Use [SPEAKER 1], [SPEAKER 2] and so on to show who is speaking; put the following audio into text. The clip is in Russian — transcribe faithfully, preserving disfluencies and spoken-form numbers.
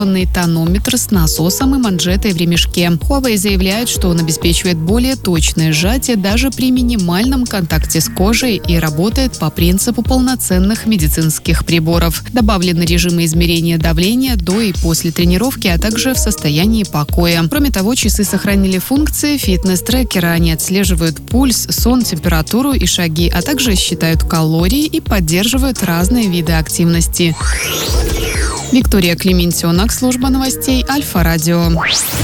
[SPEAKER 1] тонометр с насосом и манжетой в ремешке. Huawei заявляет, что он обеспечивает более точное сжатие даже при минимальном контакте с кожей и работает по принципу полноценных медицинских приборов. Добавлены режимы измерения давления до и после тренировки, а также в состоянии покоя. Кроме того, часы сохранили функции фитнес-трекера. Они отслеживают пульс, сон, температуру и шаги, а также считают калории и поддерживают разные виды активности. Виктория Клементьонок, служба новостей Альфа-Радио.